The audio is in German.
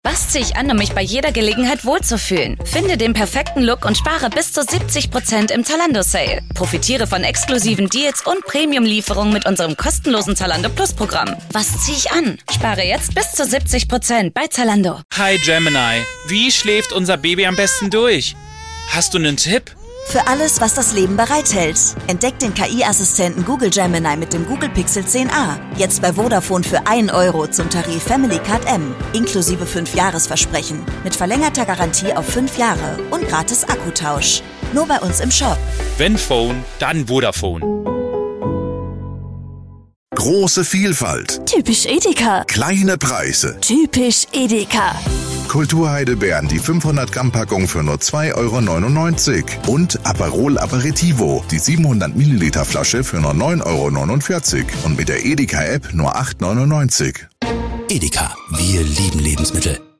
Was ziehe ich an, um mich bei jeder Gelegenheit wohlzufühlen? Finde den perfekten Look und spare bis zu 70% im Zalando-Sale. Profitiere von exklusiven Deals und Premium-Lieferungen mit unserem kostenlosen Zalando Plus-Programm. Was ziehe ich an? Spare jetzt bis zu 70% bei Zalando. Hi Gemini, wie schläft unser Baby am besten durch? Hast du einen Tipp? Für alles, was das Leben bereithält. Entdeckt den KI-Assistenten Google Gemini mit dem Google Pixel 10a. Jetzt bei Vodafone für 1 € zum Tarif Family Card M. Inklusive 5-Jahres-Versprechen. Mit verlängerter Garantie auf 5 Jahre und gratis Akkutausch. Nur bei uns im Shop. Wenn Phone, dann Vodafone. Große Vielfalt. Typisch Edeka. Kleine Preise. Typisch Edeka. Kulturheidelbeeren, die 500-Gramm-Packung für nur 2,99 € und Aperol Aperitivo, die 700-Milliliter-Flasche für nur 9,49 € und mit der Edeka-App nur 8,99 €. Edeka, wir lieben Lebensmittel.